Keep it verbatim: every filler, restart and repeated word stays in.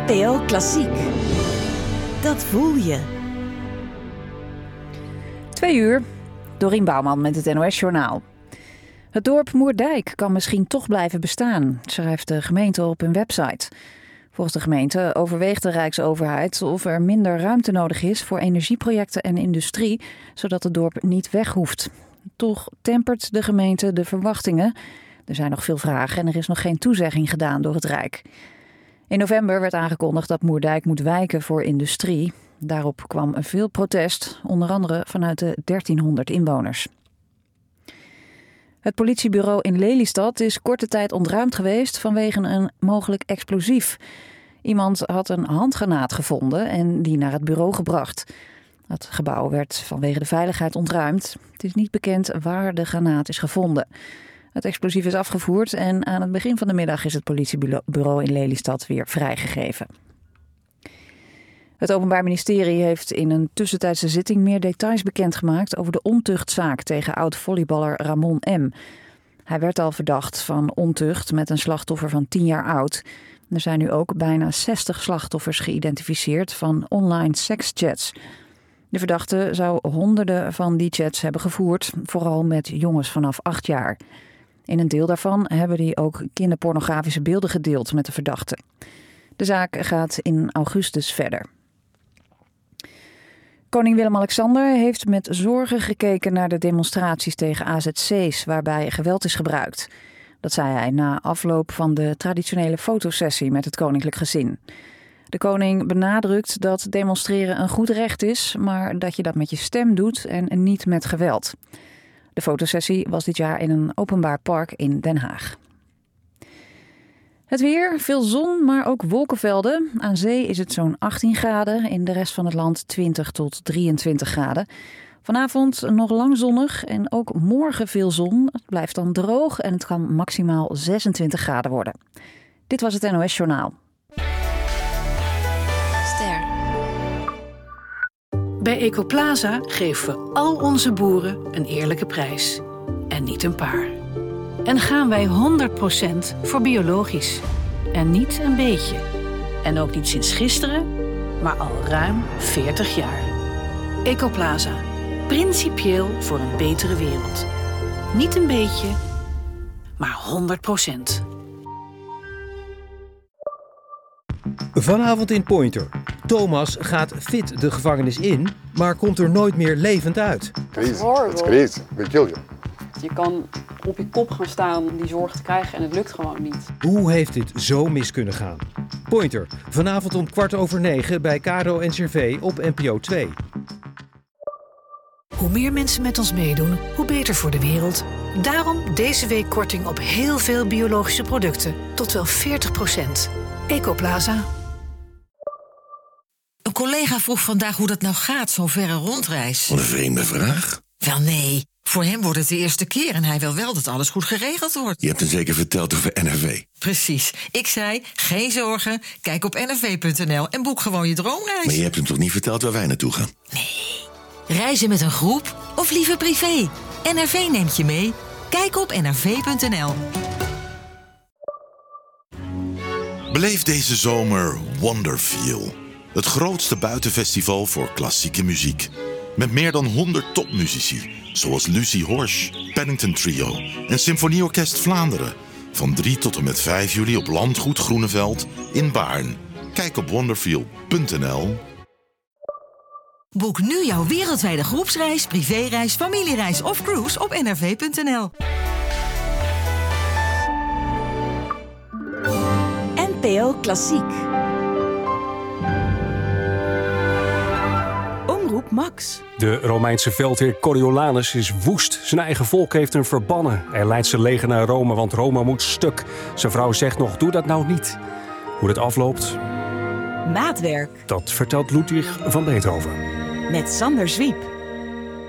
N P O Klassiek. Dat voel je. Twee uur. Dorien Bouwman met het N O S-journaal. Het dorp Moerdijk kan misschien toch blijven bestaan, schrijft de gemeente op hun website. Volgens de gemeente overweegt de Rijksoverheid of er minder ruimte nodig is voor energieprojecten en industrie, zodat het dorp niet weg hoeft. Toch tempert de gemeente de verwachtingen. Er zijn nog veel vragen en er is nog geen toezegging gedaan door het Rijk. In november werd aangekondigd dat Moerdijk moet wijken voor industrie. Daarop kwam veel protest, onder andere vanuit de dertienhonderd inwoners. Het politiebureau in Lelystad is korte tijd ontruimd geweest vanwege een mogelijk explosief. Iemand had een handgranaat gevonden en die naar het bureau gebracht. Het gebouw werd vanwege de veiligheid ontruimd. Het is niet bekend waar de granaat is gevonden. Het explosief is afgevoerd en aan het begin van de middag is het politiebureau in Lelystad weer vrijgegeven. Het Openbaar Ministerie heeft in een tussentijdse zitting meer details bekendgemaakt over de ontuchtzaak tegen oud-volleyballer Ramon M. Hij werd al verdacht van ontucht met een slachtoffer van tien jaar oud. Er zijn nu ook bijna zestig slachtoffers geïdentificeerd van online sekschats. De verdachte zou honderden van die chats hebben gevoerd, vooral met jongens vanaf acht jaar. In een deel daarvan hebben die ook kinderpornografische beelden gedeeld met de verdachte. De zaak gaat in augustus verder. Koning Willem-Alexander heeft met zorgen gekeken naar de demonstraties tegen A Z C's waarbij geweld is gebruikt. Dat zei hij na afloop van de traditionele fotosessie met het koninklijk gezin. De koning benadrukt dat demonstreren een goed recht is, maar dat je dat met je stem doet en niet met geweld. De fotosessie was dit jaar in een openbaar park in Den Haag. Het weer, veel zon, maar ook wolkenvelden. Aan zee is het zo'n achttien graden, in de rest van het land twintig tot drieëntwintig graden. Vanavond nog lang zonnig en ook morgen veel zon. Het blijft dan droog en het kan maximaal zesentwintig graden worden. Dit was het N O S-journaal. Ster. Bij Ecoplaza geven we al onze boeren een eerlijke prijs. En niet een paar. En gaan wij honderd procent voor biologisch. En niet een beetje. En ook niet sinds gisteren, maar al ruim veertig jaar. Ecoplaza. Principieel voor een betere wereld. Niet een beetje, maar honderd procent. Vanavond in Pointer. Thomas gaat fit de gevangenis in, maar komt er nooit meer levend uit. Crazy. It's crazy. They kill you. Je kan op je kop gaan staan om die zorg te krijgen en het lukt gewoon niet. Hoe heeft dit zo mis kunnen gaan? Pointer, vanavond om kwart over negen bij Caro en Cervé op N P O twee. Hoe meer mensen met ons meedoen, hoe beter voor de wereld. Daarom deze week korting op heel veel biologische producten. Tot wel veertig procent. Ecoplaza. Een collega vroeg vandaag hoe dat nou gaat, zo'n verre rondreis. Wat een vreemde vraag. Wel nee, voor hem wordt het de eerste keer en hij wil wel dat alles goed geregeld wordt. Je hebt hem zeker verteld over N R V. Precies. Ik zei, geen zorgen, kijk op N R V punt N L en boek gewoon je droomreis. Maar je hebt hem toch niet verteld waar wij naartoe gaan? Nee. Reizen met een groep of liever privé? N R V neemt je mee. Kijk op N R V punt N L. Beleef deze zomer Wonderfeel. Het grootste buitenfestival voor klassieke muziek. Met meer dan honderd topmuzici, zoals Lucie Horsch, Paddington Trio en Symfonieorkest Vlaanderen. Van drie tot en met vijf juli op Landgoed Groeneveld in Baarn. Kijk op wonderfeel punt N L. Boek nu jouw wereldwijde groepsreis, privéreis, familiereis of cruise op N R V punt N L. N P O Klassiek. Omroep Max. De Romeinse veldheer Coriolanus is woest. Zijn eigen volk heeft hem verbannen. Hij leidt zijn leger naar Rome, want Rome moet stuk. Zijn vrouw zegt nog, doe dat nou niet. Hoe dat afloopt? Maatwerk. Dat vertelt Ludwig van Beethoven. Met Sander Zwiep.